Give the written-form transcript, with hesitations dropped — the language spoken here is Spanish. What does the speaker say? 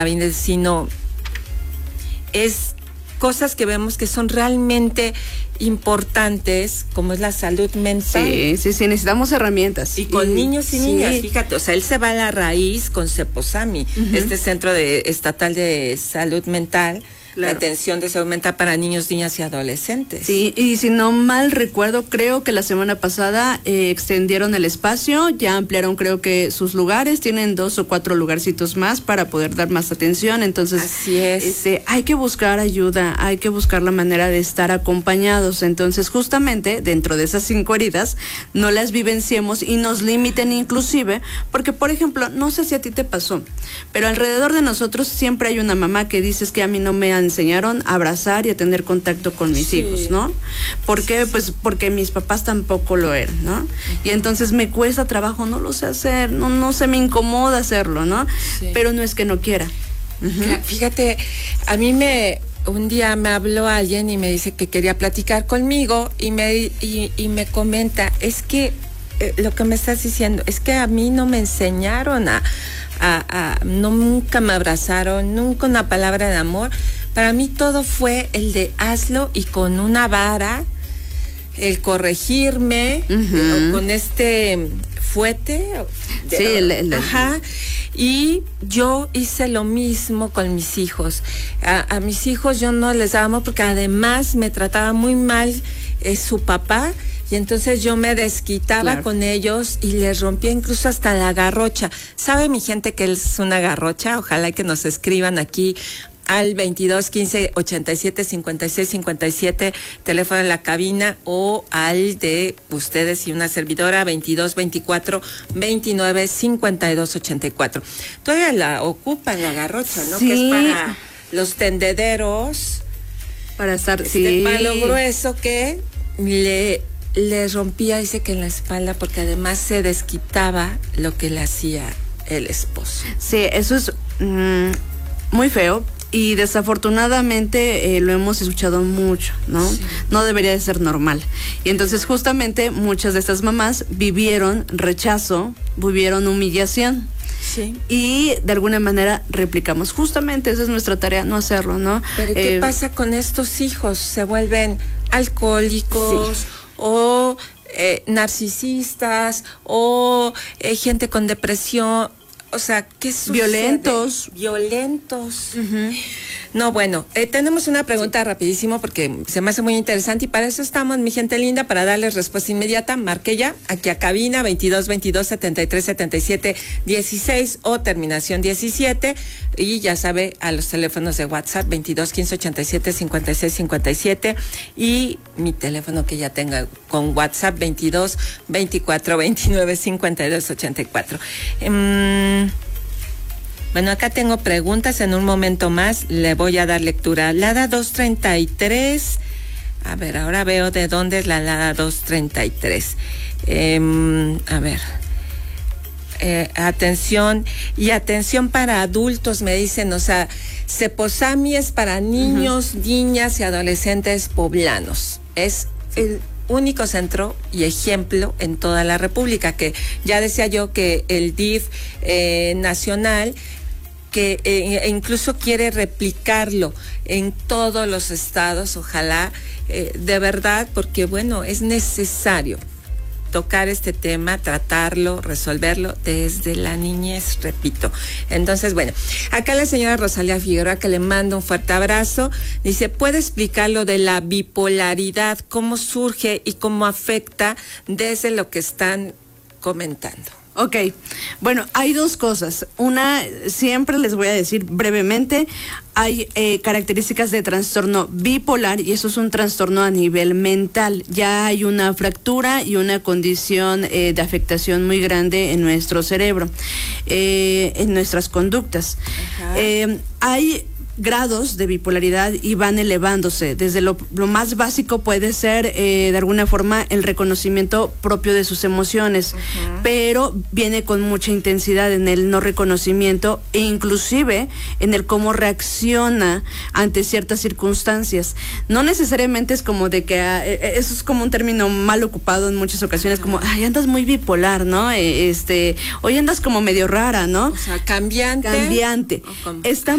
sino es cosas que vemos que son realmente importantes, como es la salud mental. Sí, necesitamos herramientas. Y con niños y niñas, fíjate, o sea, él se va a la raíz con CEPOSAMI, este Centro Estatal de Salud Mental, la atención de salud mental para niños, niñas y adolescentes. Sí, y si no mal recuerdo, creo que la semana pasada extendieron el espacio, ya ampliaron creo que sus lugares, tienen 2 o 4 lugarcitos más para poder dar más atención, entonces así es. Hay que buscar ayuda, hay que buscar la manera de estar acompañados, entonces justamente dentro de esas 5 heridas no las vivenciemos y nos limiten inclusive, porque por ejemplo, no sé si a ti te pasó, pero alrededor de nosotros siempre hay una mamá que dices que a mí no me enseñaron a abrazar y a tener contacto con mis hijos, ¿no? ¿Por qué? Pues porque mis papás tampoco lo eran, ¿no? Y entonces me cuesta trabajo, no lo sé hacer, no se me incomoda hacerlo, ¿no? Pero no es que no quiera. Fíjate, a mí un día me habló alguien y me dice que quería platicar conmigo y me comenta, es que lo que me estás diciendo, es que a mí no me enseñaron nunca me abrazaron, nunca una palabra de amor. Para mí todo fue el de hazlo y con una vara, el corregirme, o con este fuete. Sí, y yo hice lo mismo con mis hijos. A mis hijos yo no les daba amor porque además me trataba muy mal su papá. Y entonces yo me desquitaba con ellos y les rompía incluso hasta la garrocha. ¿Sabe mi gente que es una garrocha? Ojalá que nos escriban aquí al 22 15 87 56 57, teléfono en la cabina, o al de ustedes y una servidora, 22 24 29 52 84. Todavía la ocupan la garrocha, ¿no? Sí. Que es para los tendederos. Para estar, palo grueso que le rompía, dice que en la espalda, porque además se desquitaba lo que le hacía el esposo. Sí, eso es muy feo y desafortunadamente lo hemos escuchado mucho, ¿no? Sí. No debería de ser normal. Y entonces justamente muchas de estas mamás vivieron rechazo, vivieron humillación. Sí. Y de alguna manera replicamos. Justamente esa es nuestra tarea, no hacerlo, ¿no? Pero ¿qué pasa con estos hijos? Se vuelven alcohólicos, o narcisistas, o gente con depresión. O sea, ¿qué sucede? Violentos. No, bueno, tenemos una pregunta rapidísimo porque se me hace muy interesante y para eso estamos, mi gente linda, para darles respuesta inmediata. Marque ya, aquí a cabina, 22 22 73 77 16 o terminación 17, y ya sabe, a los teléfonos de WhatsApp, 22 15 87 56 57, y mi teléfono que ya tenga con WhatsApp, 22 24 29 52 84. Bueno, acá tengo preguntas, en un momento más le voy a dar lectura. Lada 233, a ver, ahora veo de dónde es la Lada 233. A ver, atención para adultos, me dicen, o sea, CEPOSAMI es para niños, niñas y adolescentes poblanos. Es el único centro y ejemplo en toda la República, que ya decía yo que el DIF nacional, que incluso quiere replicarlo en todos los estados, ojalá, de verdad, porque bueno, es necesario tocar este tema, tratarlo, resolverlo desde la niñez, repito. Entonces, bueno, acá la señora Rosalía Figueroa, que le mando un fuerte abrazo, dice, ¿puede explicar lo de la bipolaridad, cómo surge y cómo afecta desde lo que están comentando? Ok, bueno, hay dos cosas. Una, siempre les voy a decir brevemente, hay características de trastorno bipolar y eso es un trastorno a nivel mental. Ya hay una fractura y una condición de afectación muy grande en nuestro cerebro, en nuestras conductas. Hay grados de bipolaridad y van elevándose. Desde lo más básico puede ser de alguna forma el reconocimiento propio de sus emociones, pero viene con mucha intensidad en el no reconocimiento e inclusive en el cómo reacciona ante ciertas circunstancias. No necesariamente es como de que eso es como un término mal ocupado en muchas ocasiones, como ay, andas muy bipolar, ¿no? Hoy andas como medio rara, ¿no? O sea, cambiante. Está